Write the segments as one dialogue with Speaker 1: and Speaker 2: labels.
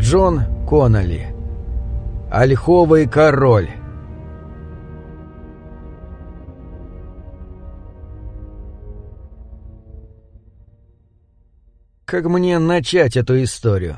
Speaker 1: Джон Коннолли. Ольховый король. Как мне начать эту историю?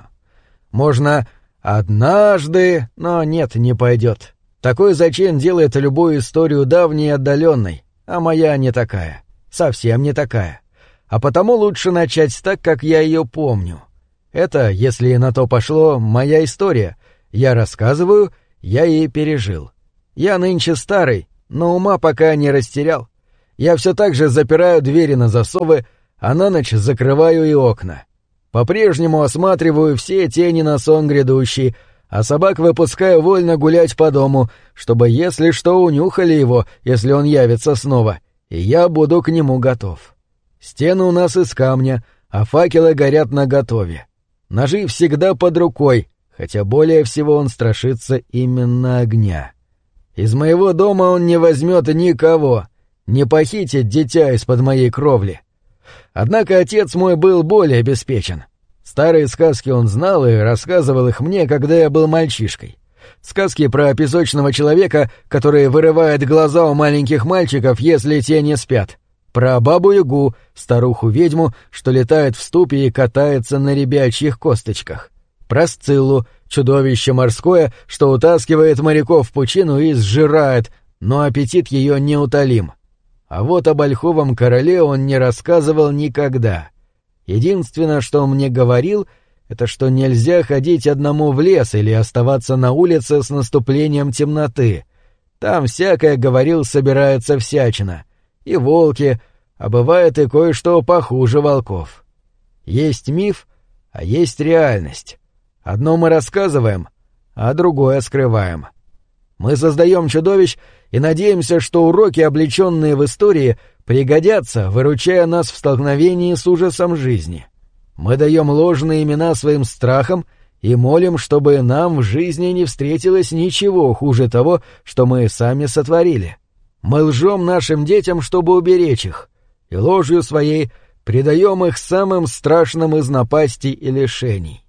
Speaker 1: Можно «однажды», но нет, не пойдет. Такой зачин делает любую историю давней и отдаленной, а моя не такая, совсем не такая. А потому лучше начать так, как я ее помню. Это, если на то пошло, моя история. Я рассказываю, я и пережил. Я нынче старый, но ума пока не растерял. Я все так же запираю двери на засовы, а на ночь закрываю и окна. По-прежнему осматриваю все тени на сон грядущий, а собак выпускаю вольно гулять по дому, чтобы, если что, унюхали его, если он явится снова, и я буду к нему готов. Стены у нас из камня, а факелы горят наготове. Ножи всегда под рукой, хотя более всего он страшится именно огня. Из моего дома он не возьмет никого, не похитит дитя из-под моей кровли. Однако отец мой был более обеспечен. Старые сказки он знал и рассказывал их мне, когда я был мальчишкой. Сказки про песочного человека, который вырывает глаза у маленьких мальчиков, если те не спят. Про бабу-ягу, старуху-ведьму, что летает в ступе и катается на ребячьих косточках. Про Сциллу, чудовище морское, что утаскивает моряков в пучину и сжирает, но аппетит ее неутолим. А вот об Ольховом короле он не рассказывал никогда. Единственное, что он мне говорил, это что нельзя ходить одному в лес или оставаться на улице с наступлением темноты. Там всякое, говорил, собирается всячина. И волки, а бывает и кое-что похуже волков. Есть миф, а есть реальность. Одно мы рассказываем, а другое скрываем. Мы создаем чудовищ и надеемся, что уроки, облеченные в истории, пригодятся, выручая нас в столкновении с ужасом жизни. Мы даем ложные имена своим страхам и молим, чтобы нам в жизни не встретилось ничего хуже того, что мы сами сотворили. Мы лжем нашим детям, чтобы уберечь их, и ложью своей предаем их самым страшным из напастей и лишений.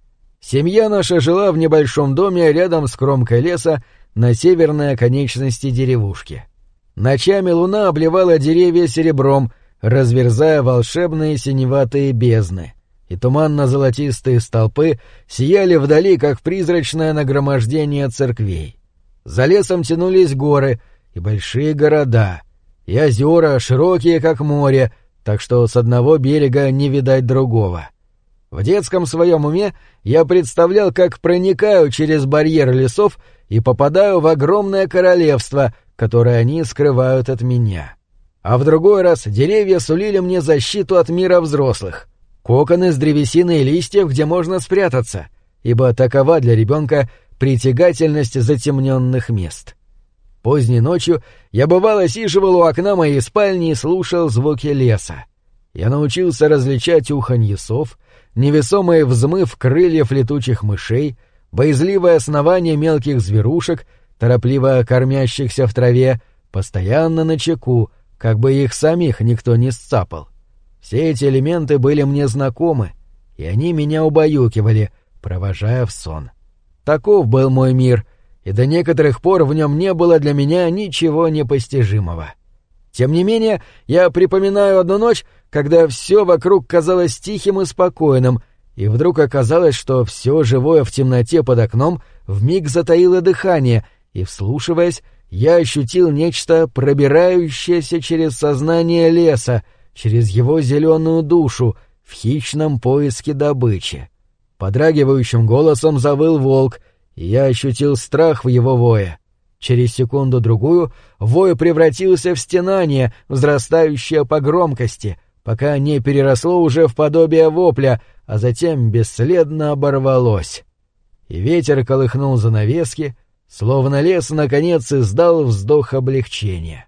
Speaker 1: Семья наша жила в небольшом доме рядом с кромкой леса на северной оконечности деревушки. Ночами луна обливала деревья серебром, разверзая волшебные синеватые бездны, и туманно-золотистые столпы сияли вдали, как призрачное нагромождение церквей. За лесом тянулись горы и большие города, и озера, широкие, как море, так что с одного берега не видать другого. В детском своем уме я представлял, как проникаю через барьер лесов и попадаю в огромное королевство, которое они скрывают от меня. А в другой раз деревья сулили мне защиту от мира взрослых, кокон из древесины и листьев, где можно спрятаться, ибо такова для ребенка притягательность затемненных мест. Поздней ночью я бывало сиживал у окна моей спальни и слушал звуки леса. Я научился различать уханье сов, невесомый взмыв крыльев летучих мышей, боязливое основание мелких зверушек, торопливо кормящихся в траве, постоянно начеку, как бы их самих никто не сцапал. Все эти элементы были мне знакомы, и они меня убаюкивали, провожая в сон. Таков был мой мир, и до некоторых пор в нем не было для меня ничего непостижимого. Тем не менее, я припоминаю одну ночь, когда все вокруг казалось тихим и спокойным, и вдруг оказалось, что все живое в темноте под окном вмиг затаило дыхание, и, вслушиваясь, я ощутил нечто, пробирающееся через сознание леса, через его зеленую душу, в хищном поиске добычи. Подрагивающим голосом завыл волк, и я ощутил страх в его вое. Через секунду-другую вой превратился в стенание, взрастающее по громкости, пока не переросло уже в подобие вопля, а затем бесследно оборвалось. И ветер колыхнул занавески, словно лес наконец издал вздох облегчения.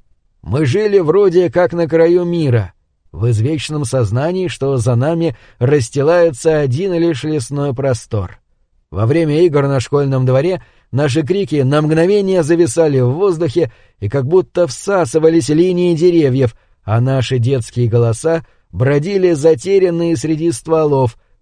Speaker 1: Мы жили вроде как на краю мира, в извечном сознании, что за нами расстилается один лишь лесной простор. Во время игр на школьном дворе наши крики на мгновение зависали в воздухе и как будто всасывались линии деревьев, а наши детские голоса бродили затерянные среди стволов,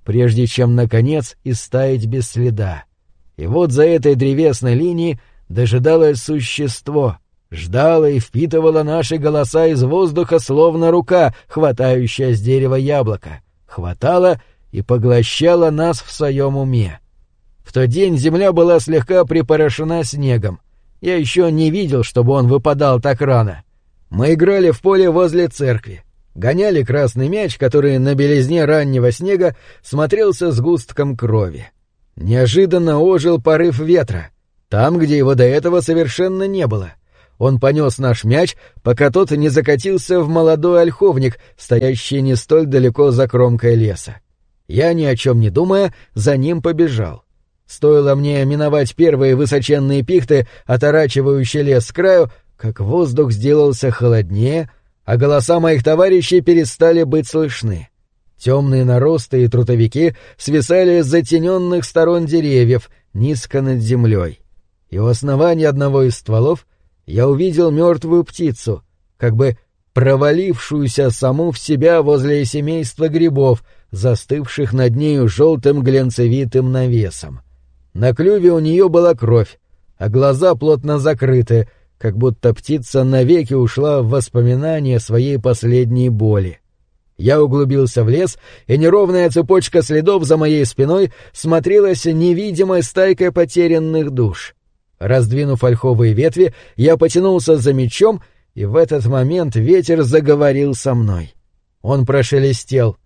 Speaker 1: прежде чем, наконец, истаять без следа. И вот за этой древесной линией дожидалось существо, ждало и впитывало наши голоса из воздуха, словно рука, хватающая с дерева яблоко, хватала и поглощала нас в своем уме. В тот день земля была слегка припорошена снегом. Я еще не видел, чтобы он выпадал так рано. Мы играли в поле возле церкви, гоняли красный мяч, который на белизне раннего снега смотрелся сгустком крови. Неожиданно ожил порыв ветра, там, где его до этого совершенно не было. Он понес наш мяч, пока тот не закатился в молодой ольховник, стоящий не столь далеко за кромкой леса. Я, ни о чем не думая, за ним побежал. Стоило мне миновать первые высоченные пихты, оторачивающие лес с краю, как воздух сделался холоднее, а голоса моих товарищей перестали быть слышны. Темные наросты и трутовики свисали с затененных сторон деревьев, низко над землей. И у основания одного из стволов я увидел мертвую птицу, как бы провалившуюся саму в себя возле семейства грибов, застывших над нею желтым глянцевитым навесом. На клюве у нее была кровь, а глаза плотно закрыты, как будто птица навеки ушла в воспоминания своей последней боли. Я углубился в лес, и неровная цепочка следов за моей спиной смотрелась невидимой стайкой потерянных душ. Раздвинув ольховые ветви, я потянулся за мечом, и в этот момент ветер заговорил со мной. Он прошелестел: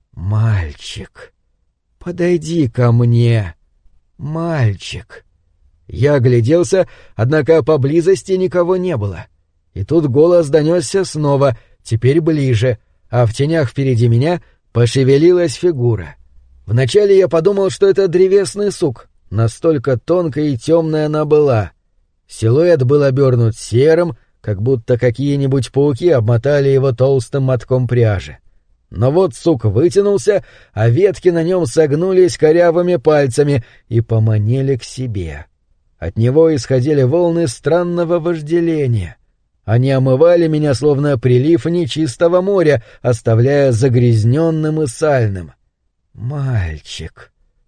Speaker 1: «Мальчик, подойди ко мне, мальчик». Я огляделся, однако поблизости никого не было. И тут голос донесся снова, теперь ближе, а в тенях впереди меня пошевелилась фигура. Вначале я подумал, что это древесный сук, настолько тонкая и темная она была. Силуэт был обернут серым, как будто какие-нибудь пауки обмотали его толстым мотком пряжи. Но вот сук вытянулся, а ветки на нем согнулись корявыми пальцами и поманили к себе. От него исходили волны странного вожделения. Они омывали меня, словно прилив нечистого моря, оставляя загрязненным и сальным. «Мальчик,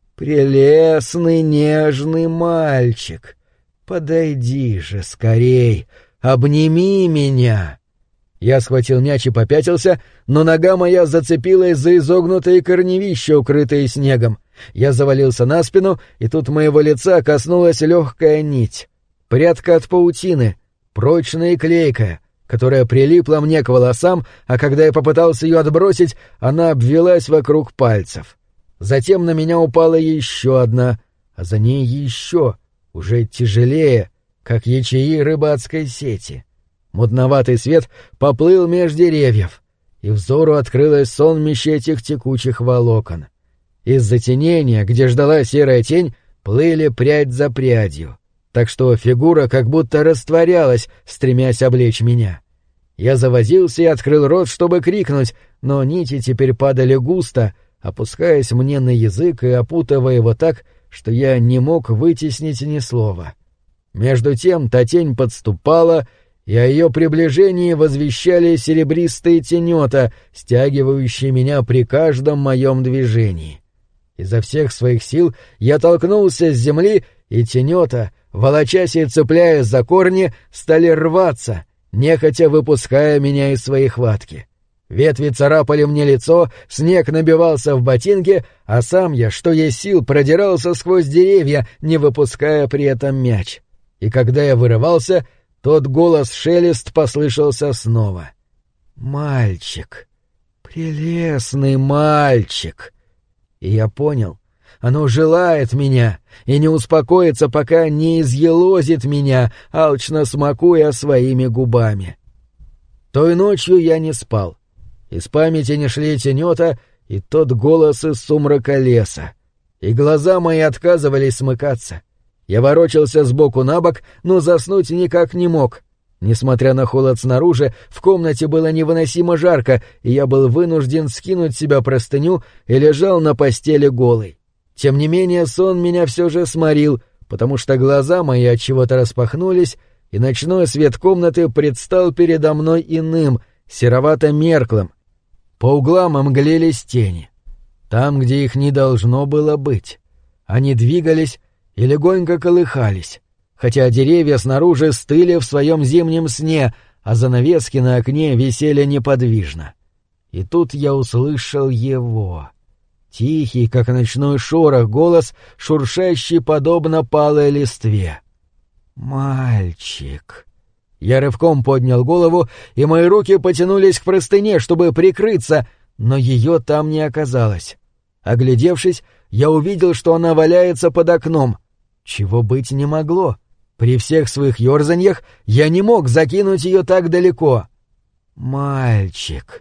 Speaker 1: прелестный нежный мальчик, подойди же скорей, обними меня». Я схватил мяч и попятился, но нога моя зацепилась за изогнутые корневища, укрытые снегом. Я завалился на спину, и тут моего лица коснулась легкая нить. Прядка от паутины, прочная и клейкая, которая прилипла мне к волосам, а когда я попытался ее отбросить, она обвилась вокруг пальцев. Затем на меня упала еще одна, а за ней еще, уже тяжелее, как ячеи рыбацкой сети. Мутноватый свет поплыл меж деревьев, и взору открылось сонмище этих текучих волокон. Из затенения, где ждала серая тень, плыли прядь за прядью, так что фигура как будто растворялась, стремясь облечь меня. Я завозился и открыл рот, чтобы крикнуть, но нити теперь падали густо, опускаясь мне на язык и опутывая его так, что я не мог вытеснить ни слова. Между тем та тень подступала, и о ее приближении возвещали серебристые тенета, стягивающие меня при каждом моем движении. Изо всех своих сил я толкнулся с земли, и тенета, волочась и цепляясь за корни, стали рваться, нехотя выпуская меня из своей хватки. Ветви царапали мне лицо, снег набивался в ботинки, а сам я, что есть сил, продирался сквозь деревья, не выпуская при этом мяч. И когда я вырывался, тот голос-шелест послышался снова. «Мальчик, прелестный мальчик!» И я понял, оно желает меня и не успокоится, пока не изъелозит меня, алчно смакуя своими губами. Той ночью я не спал. Из памяти не шли тенета и тот голос из сумрака леса, и глаза мои отказывались смыкаться. Я ворочался сбоку на бок, но заснуть никак не мог. Несмотря на холод снаружи, в комнате было невыносимо жарко, и я был вынужден скинуть с себя простыню и лежал на постели голый. Тем не менее сон меня все же сморил, потому что глаза мои от чего-то распахнулись, и ночной свет комнаты предстал передо мной иным, серовато-мерклым. По углам омглелись тени. там, где их не должно было быть. Они двигались и легонько колыхались, хотя деревья снаружи стыли в своем зимнем сне, а занавески на окне висели неподвижно. И тут я услышал его. Тихий, как ночной шорох, голос, шуршащий подобно палой листве. «Мальчик». Я рывком поднял голову, и мои руки потянулись к простыне, чтобы прикрыться, но ее там не оказалось. Оглядевшись, я увидел, что она валяется под окном. Чего быть не могло. При всех своих ёрзаньях я не мог закинуть ее так далеко. «Мальчик,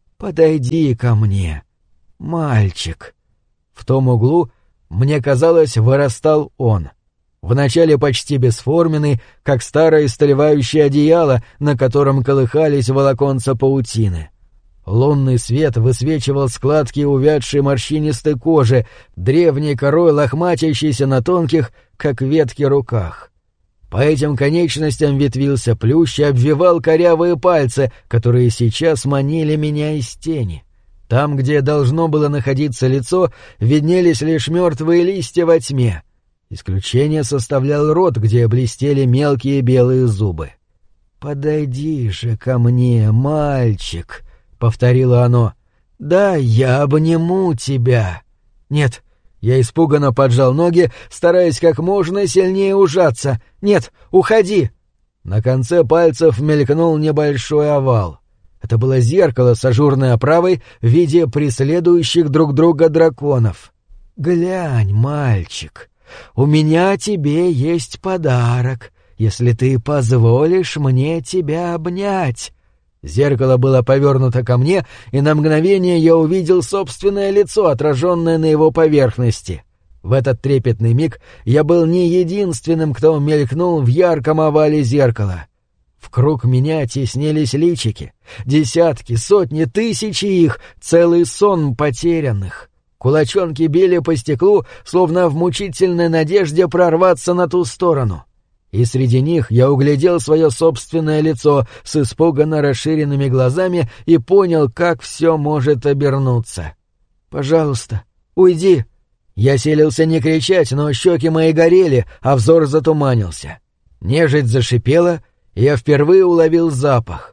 Speaker 1: подойди ко мне, мальчик». В том углу, мне казалось, вырастал он. Вначале почти бесформенный, как старое истлевающее одеяло, на котором колыхались волоконца паутины. Лунный свет высвечивал складки увядшей морщинистой кожи, древней корой лохматящейся на тонких, как ветки, руках. По этим конечностям ветвился плющ и обвивал корявые пальцы, которые сейчас манили меня из тени. Там, где должно было находиться лицо, виднелись лишь мертвые листья во тьме. Исключение составлял рот, где блестели мелкие белые зубы. «Подойди же ко мне, мальчик», — повторило оно. «Да, я обниму тебя». «Нет». Я испуганно поджал ноги, стараясь как можно сильнее ужаться. «Нет, уходи!» На конце пальцев мелькнул небольшой овал. Это было зеркало с ажурной оправой в виде преследующих друг друга драконов. «Глянь, мальчик, у меня тебе есть подарок, если ты позволишь мне тебя обнять». Зеркало было повернуто ко мне, и на мгновение я увидел собственное лицо, отраженное на его поверхности. В этот трепетный миг я был не единственным, кто мелькнул в ярком овале зеркала. Вкруг меня теснились личики, десятки, сотни, тысячи их, целый сон потерянных. Кулачонки били по стеклу, словно в мучительной надежде прорваться на ту сторону. И среди них я углядел свое собственное лицо с испуганно расширенными глазами и понял, как все может обернуться. «Пожалуйста, уйди!» Я силился не кричать, но щеки мои горели, а взор затуманился. Нежить зашипела, и я впервые уловил запах.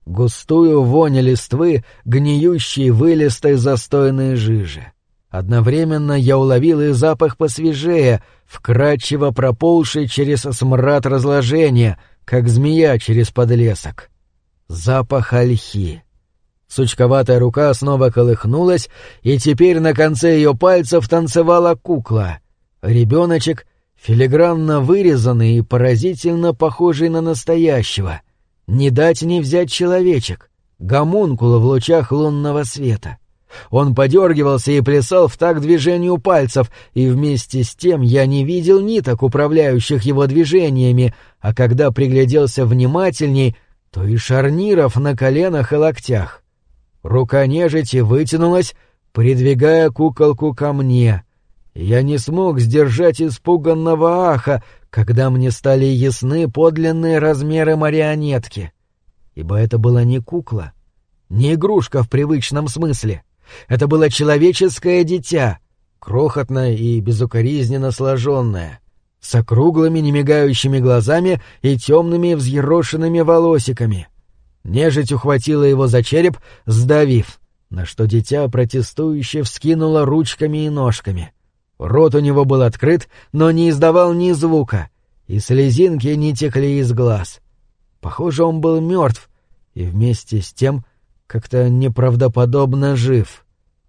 Speaker 1: Густую вонь листвы, гниющей вылистой застойной жижи. Одновременно я уловил и запах посвежее, вкрадчиво проползший через смрад разложения, как змея через подлесок. Запах ольхи. Сучковатая рука снова колыхнулась, и теперь на конце ее пальцев танцевала кукла. Ребеночек, филигранно вырезанный и поразительно похожий на настоящего. Не дать не взять человечек, гомункул в лучах лунного света. Он подергивался и плясал в такт движению пальцев, и вместе с тем я не видел ниток, управляющих его движениями, а когда пригляделся внимательней, то и шарниров на коленах и локтях. Рука нежити вытянулась, придвигая куколку ко мне. Я не смог сдержать испуганного аха, когда мне стали ясны подлинные размеры марионетки. Ибо это была не кукла, не игрушка в привычном смысле. Это было человеческое дитя, крохотное и безукоризненно сложенное, с округлыми немигающими глазами и темными взъерошенными волосиками. Нежить ухватила его за череп, сдавив, на что дитя протестующе вскинуло ручками и ножками. Рот у него был открыт, но не издавал ни звука, и слезинки не текли из глаз. Похоже, он был мертв, и вместе с тем как-то неправдоподобно жив.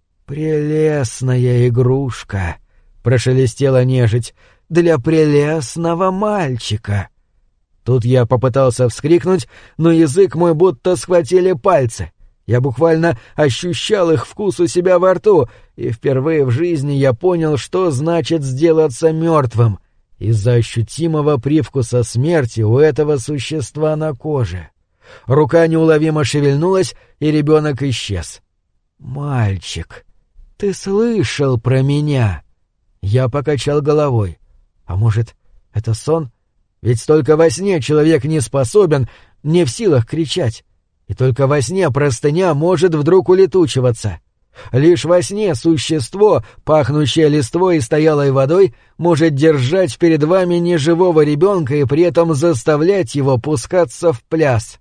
Speaker 1: «Прелестная игрушка!» — прошелестела нежить. «Для прелестного мальчика!» Тут я попытался вскрикнуть, но язык мой будто схватили пальцы. Я буквально ощущал их вкус у себя во рту, и впервые в жизни я понял, что значит сделаться мертвым из-за ощутимого привкуса смерти у этого существа на коже. Рука неуловимо шевельнулась, и ребенок исчез. «Мальчик, ты слышал про меня?» Я покачал головой. «А может, это сон? Ведь только во сне человек не способен, не в силах кричать. И только во сне простыня может вдруг улетучиваться. Лишь во сне существо, пахнущее листвой и стоялой водой, может держать перед вами неживого ребенка и при этом заставлять его пускаться в пляс.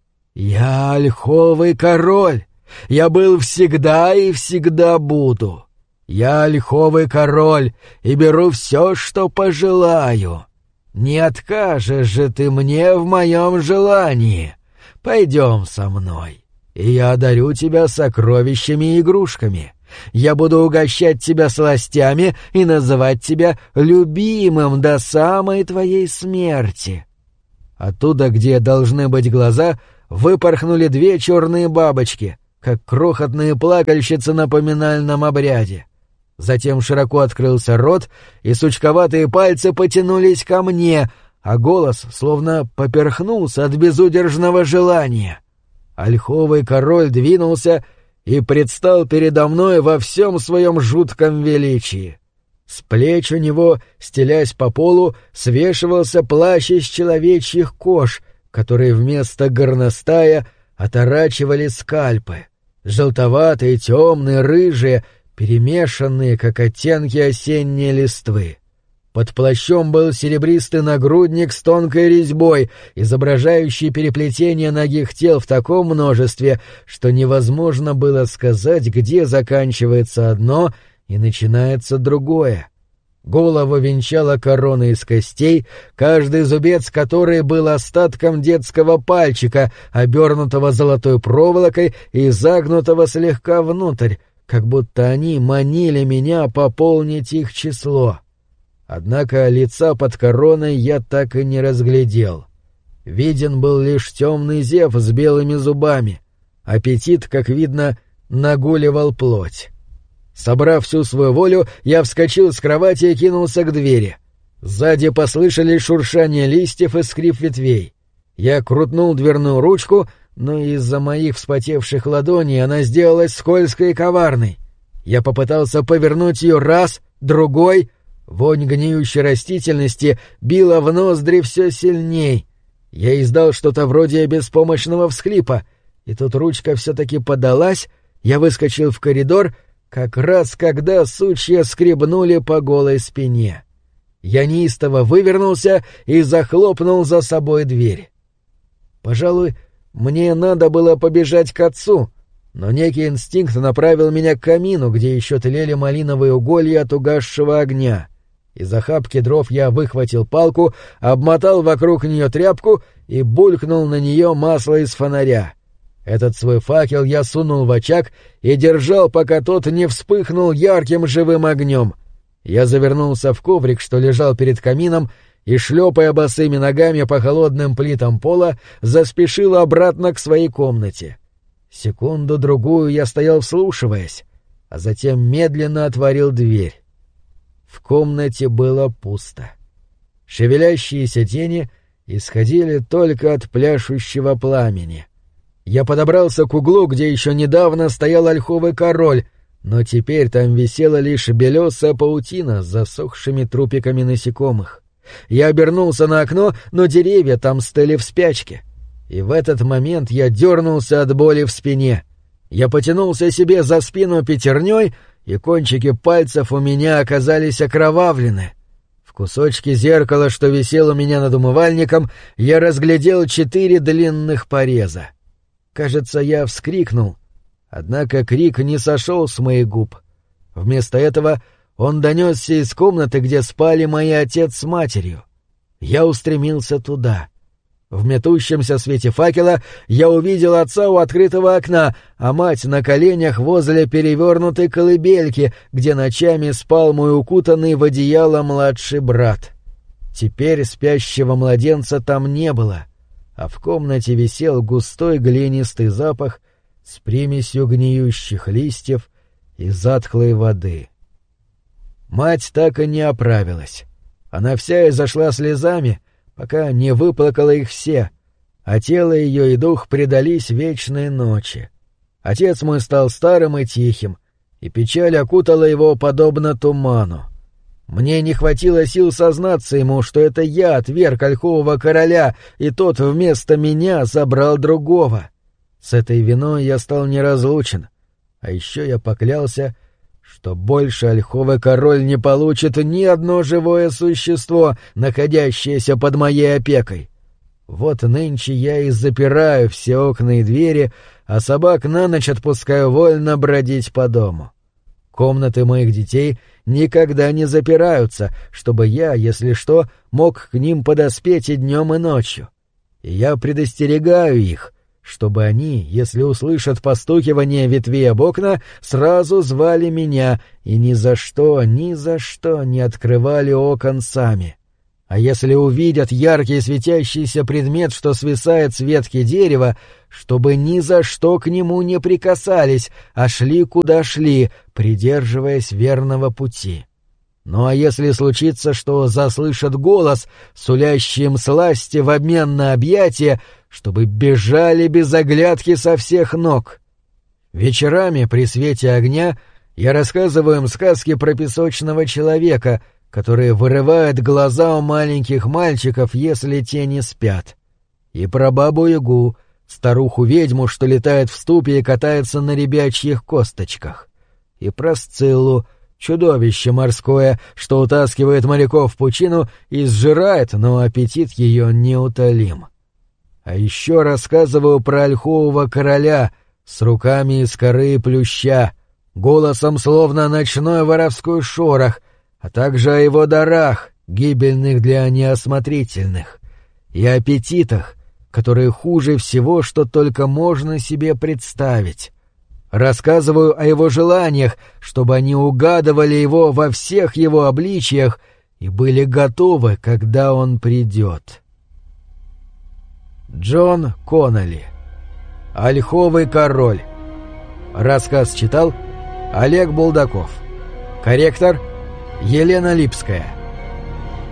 Speaker 1: Я ольховый король. Я был всегда и всегда буду. Я ольховый король и беру все, что пожелаю. Не откажешь же ты мне в моем желании. Пойдем со мной, и я одарю тебя сокровищами и игрушками. Я буду угощать тебя сластями и называть тебя любимым до самой твоей смерти». Оттуда, где должны быть глаза, выпорхнули 2 черные бабочки, как крохотные плакальщицы на поминальном обряде. Затем широко открылся рот, и сучковатые пальцы потянулись ко мне, а голос словно поперхнулся от безудержного желания. Ольховый король двинулся и предстал передо мной во всем своем жутком величии. С плеч у него, стелясь по полу, свешивался плащ из человечьих кож, которые вместо горностая оторачивали скальпы. Желтоватые, темные, рыжие, перемешанные, как оттенки осенней листвы. Под плащом был серебристый нагрудник с тонкой резьбой, изображающий переплетение нагих тел в таком множестве, что невозможно было сказать, где заканчивается одно и начинается другое. Голову венчала корона из костей, каждый зубец которой был остатком детского пальчика, обернутого золотой проволокой и загнутого слегка внутрь, как будто они манили меня пополнить их число. Однако лица под короной я так и не разглядел. Виден был лишь темный зев с белыми зубами. Аппетит, как видно, нагуливал плоть. Собрав всю свою волю, я вскочил с кровати и кинулся к двери. Сзади послышались шуршание листьев и скрип ветвей. Я крутнул дверную ручку, но из-за моих вспотевших ладоней она сделалась скользкой и коварной. Я попытался повернуть ее раз, другой. Вонь гниющей растительности била в ноздри все сильней. Я издал что-то вроде беспомощного всхлипа, и тут ручка все-таки подалась, я выскочил в коридор, как раз когда сучья скребнули по голой спине. Я неистово вывернулся и захлопнул за собой дверь. Пожалуй, мне надо было побежать к отцу, но некий инстинкт направил меня к камину, где еще тлели малиновые уголья от угасшего огня. Из охапки дров я выхватил палку, обмотал вокруг нее тряпку и булькнул на нее масло из фонаря. Этот свой факел я сунул в очаг и держал, пока тот не вспыхнул ярким живым огнем. Я завернулся в коврик, что лежал перед камином, и, шлепая босыми ногами по холодным плитам пола, заспешил обратно к своей комнате. Секунду-другую я стоял вслушиваясь, а затем медленно отворил дверь. В комнате было пусто. Шевелящиеся тени исходили только от пляшущего пламени. Я подобрался к углу, где еще недавно стоял ольховый король, но теперь там висела лишь белесая паутина с засохшими трупиками насекомых. Я обернулся на окно, но деревья там стыли в спячке. И в этот момент я дернулся от боли в спине. Я потянулся себе за спину пятерней, и кончики пальцев у меня оказались окровавлены. В кусочке зеркала, что висело у меня над умывальником, я разглядел 4 длинных пореза. Кажется, я вскрикнул, однако крик не сошел с моих губ. Вместо этого он донесся из комнаты, где спали мои отец с матерью. Я устремился туда. В метущемся свете факела я увидел отца у открытого окна, а мать на коленях возле перевернутой колыбельки, где ночами спал мой укутанный в одеяло младший брат. Теперь спящего младенца там не было, а в комнате висел густой глинистый запах с примесью гниющих листьев и затхлой воды. Мать так и не оправилась. Она вся изошла слезами, пока не выплакала их все, а тело ее и дух предались вечной ночи. Отец мой стал старым и тихим, и печаль окутала его подобно туману. Мне не хватило сил сознаться ему, что это я отверг ольхового короля, и тот вместо меня забрал другого. С этой виной я стал неразлучен. А еще я поклялся, что больше Ольховый король не получит ни одно живое существо, находящееся под моей опекой. Вот нынче я и запираю все окна и двери, а собак на ночь отпускаю вольно бродить по дому. Комнаты моих детей никогда не запираются, чтобы я, если что, мог к ним подоспеть и днем, и ночью. И я предостерегаю их, чтобы они, если услышат постукивание ветвей об окна, сразу звали меня и ни за что не открывали окон сами. А если увидят яркий светящийся предмет, что свисает с ветки дерева, чтобы ни за что к нему не прикасались, а шли куда шли, придерживаясь верного пути. Ну а если случится, что заслышат голос, сулящий им сласти в обмен на объятия, чтобы бежали без оглядки со всех ног. Вечерами при свете огня я рассказываю им сказки про песочного человека, который вырывает глаза у маленьких мальчиков, если те не спят. И про бабу-ягу, старуху-ведьму, что летает в ступе и катается на ребячьих косточках. И про Сциллу, чудовище морское, что утаскивает моряков в пучину и сжирает, но аппетит ее неутолим. А еще рассказываю про ольхового короля с руками из коры и плюща, голосом словно ночной воровской шорох, а также о его дарах, гибельных для неосмотрительных, и аппетитах, которые хуже всего, что только можно себе представить. Рассказываю о его желаниях, чтобы они угадывали его во всех его обличиях и были готовы, когда он придет. Джон Коннелли. Ольховый король. Рассказ читал Олег Булдаков. Корректор Елена Липская.